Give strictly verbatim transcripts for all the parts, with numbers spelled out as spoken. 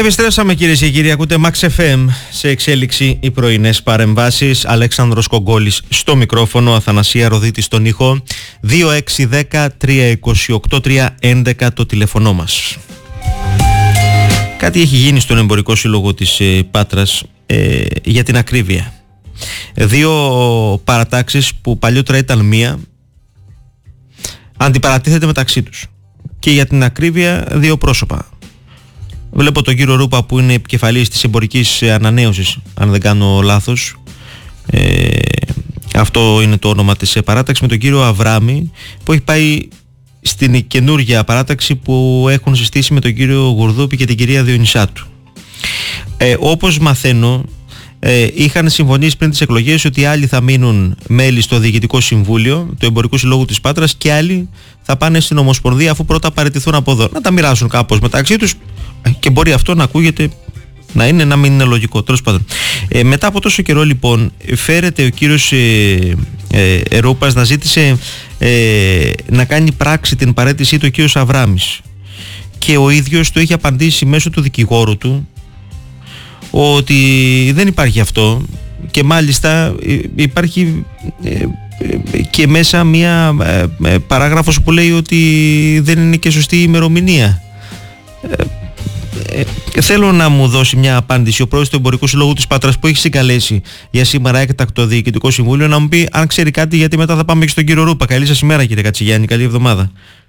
Επιστρέψαμε κυρίες και κύριοι, ακούτε Max εφ εμ, σε εξέλιξη οι πρωινές παρεμβάσεις. Αλέξανδρος Κογκόλης στο μικρόφωνο, Αθανασία Ροδίτη στον ήχο. Δύο έξι δέκα τρία είκοσι οκτώ τρία έντεκα το τηλεφωνό μας. Κάτι έχει γίνει στον Εμπορικό Σύλλογο της ε, Πάτρας, ε, για την ακρίβεια. Δύο παρατάξεις που παλιότερα ήταν μία, αντιπαρατίθεται μεταξύ τους. Και για την ακρίβεια δύο πρόσωπα. Βλέπω τον κύριο Ρούπα που είναι επικεφαλής της εμπορικής ανανέωσης, αν δεν κάνω λάθος. Ε, αυτό είναι το όνομα της παράταξης, με τον κύριο Αβράμη που έχει πάει στην καινούργια παράταξη που έχουν συστήσει με τον κύριο Γουρδούπη και την κυρία Διονυσάτου. Ε, όπως μαθαίνω, ε, είχαν συμφωνήσει πριν τις εκλογές ότι άλλοι θα μείνουν μέλη στο Διοικητικό Συμβούλιο του Εμπορικού Συλλόγου της Πάτρας και άλλοι θα πάνε στην Ομοσπονδία αφού πρώτα παραιτηθούν από εδώ. Να τα μοιράσουν κάπως μεταξύ τους και μπορεί αυτό να ακούγεται, να είναι, να μην είναι λογικό. Τέλος πάντων. Ε, μετά από τόσο καιρό λοιπόν φέρεται ο κύριος ε, ε, Ρούπας να ζήτησε ε, να κάνει πράξη την παραίτησή του ο κύριος Αβράμης και ο ίδιος του έχει απαντήσει μέσω του δικηγόρου του ότι δεν υπάρχει αυτό και μάλιστα υπάρχει ε, και μέσα μία ε, παράγραφος που λέει ότι δεν είναι και σωστή η ημερομηνία. Ε, ε, θέλω να μου δώσει μια απάντηση ο πρόεδρος του Εμπορικού Συλλόγου της Πάτρας που έχει συγκαλέσει για σήμερα έκτακτο Διοικητικό Συμβούλιο, να μου πει αν ξέρει κάτι, γιατί μετά θα πάμε και στον κύριο Ρούπα. Καλή σας ημέρα κύριε Κατσιγιάννη, καλή εβδομάδα.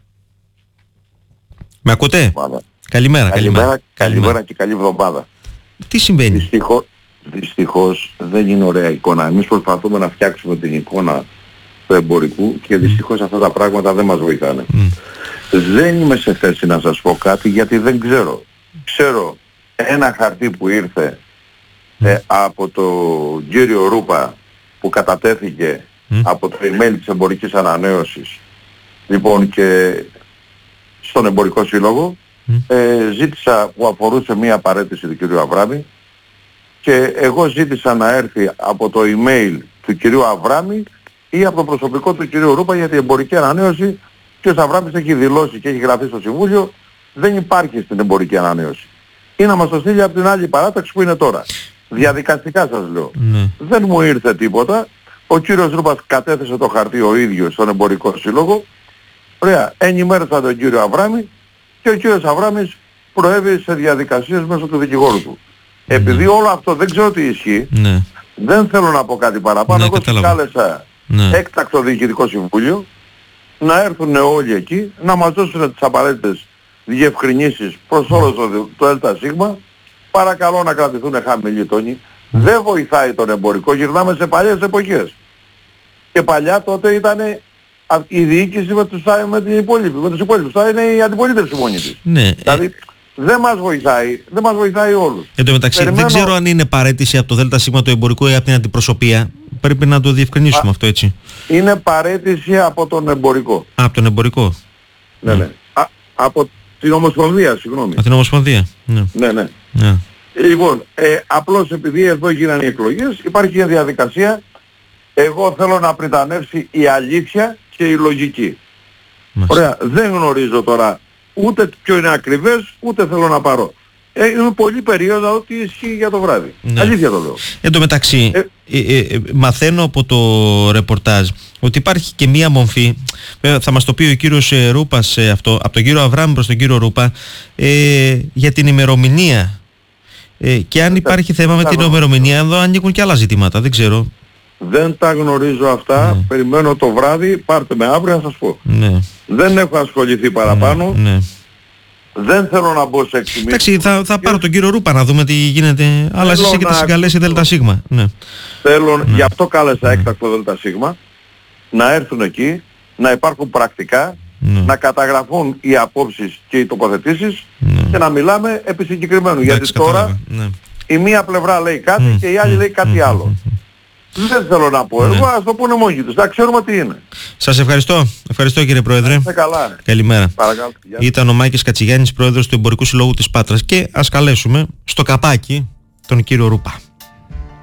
Με ακούτε? Καλημέρα. Καλημέρα, καλημέρα. Καλημέρα και καλή εβδομάδα. Τι συμβαίνει? Δυστυχώς, δυστυχώς δεν είναι ωραία εικόνα. Εμείς προσπαθούμε να φτιάξουμε την εικόνα του εμπορικού και δυστυχώς αυτά τα πράγματα δεν μας βοηθάνε. Mm. Δεν είμαι σε θέση να σας πω κάτι γιατί δεν ξέρω. Ξέρω ένα χαρτί που ήρθε mm. ε, από τον κύριο Ρούπα που κατατέθηκε mm. από το email της Εμπορικής Ανανέωσης, λοιπόν, και στον Εμπορικό Σύλλογο. Mm. Ε, ζήτησα, που αφορούσε μία παραίτηση του κυρίου Αβράμη, και εγώ ζήτησα να έρθει από το email του κυρίου Αβράμη ή από το προσωπικό του κυρίου Ρούπα, γιατί η εμπορική ανανέωση, και ο Αβράμης έχει δηλώσει και έχει γραφεί στο Συμβούλιο, δεν υπάρχει στην εμπορική ανανέωση. Ή να μας το στείλει από την άλλη παράταξη που είναι τώρα. Διαδικαστικά σας λέω. Mm. Δεν μου ήρθε τίποτα. Ο κύριος Ρούπας κατέθεσε το χαρτί ο ίδιος στον Εμπορικό Σύλλογο. Ωραία, ενημέρωσα τον κύριο Αβράμη και ο κύριος Αβράμης προέβη σε διαδικασίες μέσω του δικηγόρου του. Mm. Επειδή όλο αυτό δεν ξέρω τι ισχύει, mm. δεν θέλω να πω κάτι παραπάνω. Mm. Εγώ κάλεσα mm. έκτακτο Διοικητικό Συμβούλιο να έρθουν όλοι εκεί, να μας δώσουν τις απαραίτητες διευκρινήσεις προς όλο το, το ΕΛΤΑ ΣΥΓΜΑ. Παρακαλώ να κρατηθούν χαμηλοί τόνοι. Mm. Δεν βοηθάει τον εμπορικό, γυρνάμε σε παλιές εποχές. Και παλιά τότε ήταν η διοίκηση με τους, με την υπόλοιπη, με τους υπόλοιπους. Τώρα είναι η αντιπολίτευση μόνη της. Ναι. Δηλαδή δεν μας βοηθάει, δεν μας βοηθάει όλους. Εν τω μεταξύ, Περιμένω... δεν ξέρω αν είναι παραίτηση από το ΔΣ το εμπορικό ή από την αντιπροσωπεία. Πρέπει να το διευκρινίσουμε Α, αυτό, έτσι. Είναι παραίτηση από τον εμπορικό. Α, από τον εμπορικό. Ναι, ναι. Α, από την Ομοσπονδία, συγγνώμη. Από την Ομοσπονδία. Ναι, ναι. ναι. ναι. Λοιπόν, ε, απλώς επειδή εδώ γίνανε οι εκλογές, υπάρχει μια διαδικασία. Εγώ θέλω να πριτανεύσει η αλήθεια και η λογική. Μάλιστα. Ωραία, δεν γνωρίζω τώρα ούτε ποιο είναι ακριβές, ούτε θέλω να πάρω. Ε, είναι πολύ περίοδο ότι ισχύει για το βράδυ. Ναι. Αλήθεια το λέω. Εν τω μεταξύ, ε, ε, ε, μαθαίνω από το ρεπορτάζ ότι υπάρχει και μία μορφή, θα μας το πει ο κύριος ε, Ρούπας ε, αυτό, από τον κύριο Αβράμη προς τον κύριο Ρούπα, ε, για την ημερομηνία. Ε, και αν υπάρχει ε, θέμα με την ημερομηνία, εδώ ανοίγουν και άλλα ζητήματα, δεν ξέρω. Δεν τα γνωρίζω αυτά, ναι. Περιμένω το βράδυ, πάρτε με αύριο να σας πω. Ναι. Δεν έχω ασχοληθεί παραπάνω. Ναι. Ναι. Δεν θέλω να μπω σε εξημίσεις. Εντάξει, θα, θα πάρω τον κύριο Ρούπα να δούμε τι γίνεται. Αλλά εσείς έχετε συγκαλέσει ΔΣ. Ναι. Θέλω, ναι. Γι' αυτό κάλεσα έκτακτο ΔΣ, να έρθουν εκεί, να υπάρχουν πρακτικά, ναι. Να καταγραφούν οι απόψεις και οι τοποθετήσεις, ναι. Και να μιλάμε επί συγκεκριμένου. Γιατί τώρα ναι. Η μία πλευρά λέει κάτι mm. και η άλλη mm. λέει κάτι mm. άλλο. Mm. Δεν θέλω να πω εγώ, ναι. Ας το πούνε μόνοι τους, να ξέρουμε τι είναι. Σας ευχαριστώ. Ευχαριστώ κύριε Πρόεδρε. Είστε καλά. Καλημέρα. Παρακαλώ. Ήταν ο Μάκης Κατσιγιάννης, Πρόεδρος του Εμπορικού Συλλόγου της Πάτρας, και ας καλέσουμε στο καπάκι τον κύριο Ρούπα.